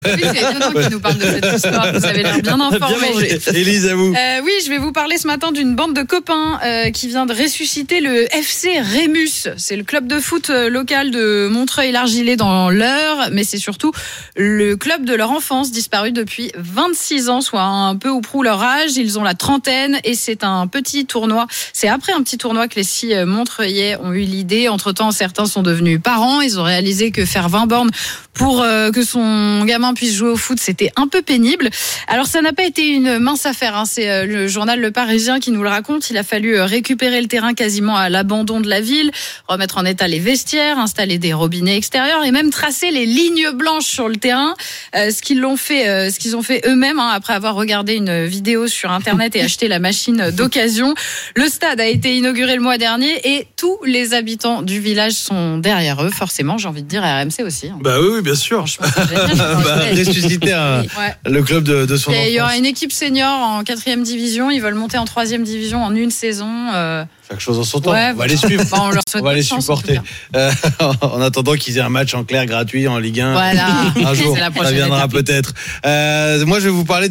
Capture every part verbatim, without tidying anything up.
Oui, c'est étonnant qu'il nous parle de cette histoire. Vous avez l'air bien informé. Élise, à vous. Euh, oui, je vais vous parler ce matin d'une bande de copains euh, qui vient de ressusciter le F C Rémus. C'est le club de foot local de Montreuil-l'Argilais dans l'Eure, mais c'est surtout le club de leur enfance, disparu depuis vingt-six ans, soit un peu ou prou leur âge. Ils ont la trentaine et c'est un petit tournoi. C'est après un petit tournoi que les six Montreuillais ont eu l'idée. Entre-temps, certains sont devenus parents. Ils ont réalisé que faire vingt bornes pour euh, que son gamin puisse jouer au foot, c'était un peu pénible. Alors ça n'a pas été une mince affaire, hein. C'est euh, le journal Le Parisien qui nous le raconte. Il a fallu euh, récupérer le terrain quasiment à l'abandon de la ville, remettre en état les vestiaires, installer des robinets extérieurs et même tracer les lignes blanches sur le terrain. Euh, ce qu'ils l'ont fait, euh, ce qu'ils ont fait eux-mêmes, hein, après avoir regardé une vidéo sur internet et acheté la machine d'occasion. Le stade a été inauguré le mois dernier et tous les habitants du village sont derrière eux. Forcément, j'ai envie de dire R M C aussi, hein. Bah oui, oui, bien sûr. Bah, ressusciter un, ouais. le club de, de son enfance. Il y aura une équipe senior en quatrième division. Ils veulent monter en troisième division en une saison. Euh... Chaque chose en son temps. Ouais, on va les suivre. Bah, on leur on va les chance, supporter. En, euh, en attendant qu'ils aient un match en clair gratuit en Ligue un. Voilà. Un jour, c'est la ça viendra étape. peut-être. Euh, moi, je vais vous parler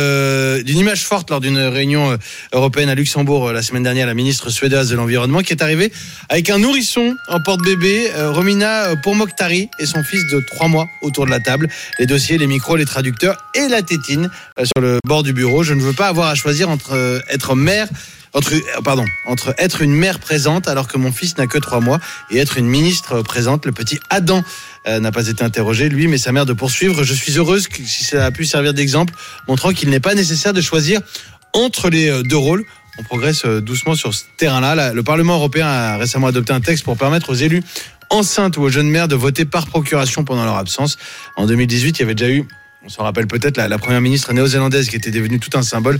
de, d'une image forte lors d'une réunion européenne à Luxembourg la semaine dernière. La ministre suédoise de l'Environnement qui est arrivée avec un nourrisson en porte-bébé, euh, Romina Pourmokhtari et son fils de trois mois autour de la table. Les dossiers, les micros, les traducteurs et la tétine euh, sur le bord du bureau. Je ne veux pas avoir à choisir entre euh, être mère Entre, pardon, entre être une mère présente alors que mon fils n'a que trois mois et être une ministre présente. Le petit Adam euh, n'a pas été interrogé, lui, mais sa mère de poursuivre. Je suis heureuse que, si ça a pu servir d'exemple, montrant qu'il n'est pas nécessaire de choisir entre les deux rôles. On progresse doucement sur ce terrain-là. Le Parlement européen a récemment adopté un texte pour permettre aux élus enceintes ou aux jeunes mères de voter par procuration pendant leur absence. En deux mille dix-huit, il y avait déjà eu, on s'en rappelle peut-être, la, la première ministre néo-zélandaise qui était devenue tout un symbole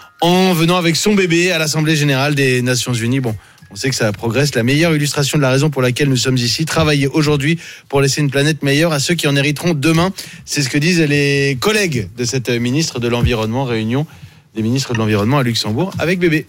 en venant avec son bébé à l'Assemblée Générale des Nations Unies. Bon, on sait que ça progresse. La meilleure illustration de la raison pour laquelle nous sommes ici, travailler aujourd'hui pour laisser une planète meilleure à ceux qui en hériteront demain. C'est ce que disent les collègues de cette ministre de l'Environnement, réunion des ministres de l'Environnement à Luxembourg avec bébé.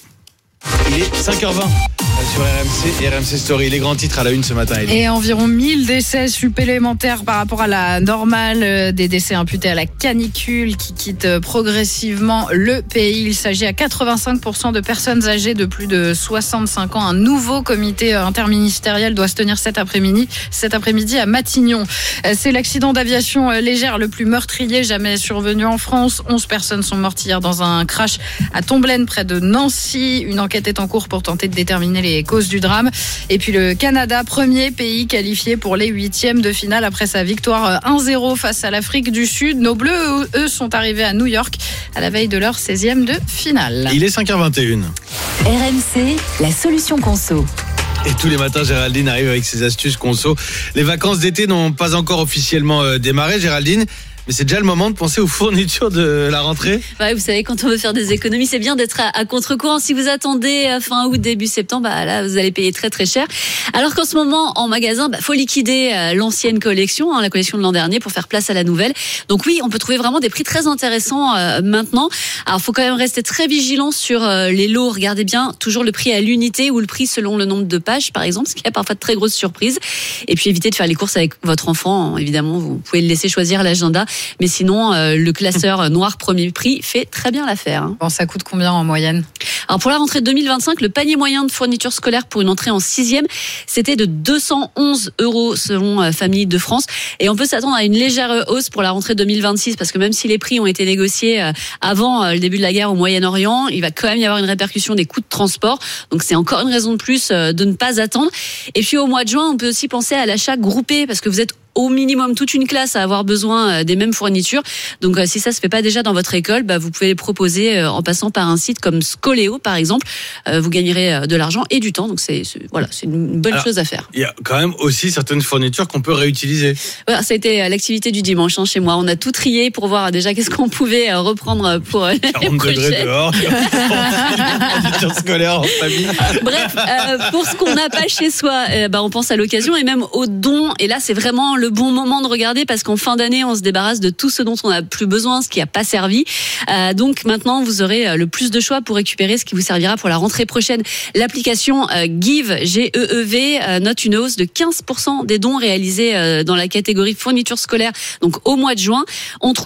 Il est cinq heures vingt sur R M C et R M C Story. Les grands titres à la une ce matin. Elie. Et environ mille décès supplémentaires par rapport à la normale, des décès imputés à la canicule qui quitte progressivement le pays. Il s'agit à quatre-vingt-cinq pour cent de personnes âgées de plus de soixante-cinq ans. Un nouveau comité interministériel doit se tenir cet après-midi, cet après-midi à Matignon. C'est l'accident d'aviation légère le plus meurtrier jamais survenu en France. onze personnes sont mortes hier dans un crash à Tomblaine près de Nancy. Une enquête est en cours pour tenter de déterminer les causes du drame. Et puis le Canada, premier pays qualifié pour les huitièmes de finale après sa victoire un zéro face à l'Afrique du Sud. Nos Bleus, eux, sont arrivés à New York à la veille de leur seizième de finale. Il est cinq heures vingt et une. R M C, la solution conso. Et tous les matins, Géraldine arrive avec ses astuces conso. Les vacances d'été n'ont pas encore officiellement démarré, Géraldine. Mais c'est déjà le moment de penser aux fournitures de la rentrée. Ouais, vous savez, quand on veut faire des économies, c'est bien d'être à, à contre-courant. Si vous attendez fin août, début septembre, bah là, vous allez payer très très cher. Alors qu'en ce moment, en magasin, bah, faut liquider euh, l'ancienne collection, hein, la collection de l'an dernier, pour faire place à la nouvelle. Donc oui, on peut trouver vraiment des prix très intéressants euh, maintenant. Alors, faut quand même rester très vigilant sur euh, les lots. Regardez bien toujours le prix à l'unité ou le prix selon le nombre de pages, par exemple, ce qui a parfois de très grosses surprises. Et puis évitez de faire les courses avec votre enfant. Évidemment, vous pouvez le laisser choisir l'agenda. Mais sinon, euh, le classeur noir premier prix fait très bien l'affaire. Hein. Bon, ça coûte combien en moyenne ? Alors pour la rentrée deux mille vingt-cinq, le panier moyen de fournitures scolaires pour une entrée en sixième, c'était de deux cent onze euros selon euh, Famille de France. Et on peut s'attendre à une légère hausse pour la rentrée deux mille vingt-six parce que même si les prix ont été négociés euh, avant euh, le début de la guerre au Moyen-Orient, il va quand même y avoir une répercussion des coûts de transport. Donc c'est encore une raison de plus euh, de ne pas attendre. Et puis au mois de juin, on peut aussi penser à l'achat groupé parce que vous êtes au minimum toute une classe à avoir besoin des mêmes fournitures. Donc si ça se fait pas déjà dans votre école, bah, vous pouvez les proposer en passant par un site comme Scoléo par exemple. Vous gagnerez de l'argent et du temps. Donc c'est, c'est voilà, c'est une bonne Alors, chose à faire. Il y a quand même aussi certaines fournitures qu'on peut réutiliser. Voilà, ça a été l'activité du dimanche hein, chez moi. On a tout trié pour voir déjà qu'est-ce qu'on pouvait reprendre pour les quarante degrés dehors. Fourniture scolaire en famille. Bref, euh, pour ce qu'on n'a pas chez soi, euh, bah, on pense à l'occasion et même aux dons. Et là, c'est vraiment le le bon moment de regarder parce qu'en fin d'année, on se débarrasse de tout ce dont on n'a plus besoin, ce qui n'a pas servi. Euh, donc maintenant, vous aurez le plus de choix pour récupérer ce qui vous servira pour la rentrée prochaine. L'application euh, Give, G E E V, euh, note une hausse de quinze pour cent des dons réalisés euh, dans la catégorie fourniture scolaire, donc au mois de juin. On trouve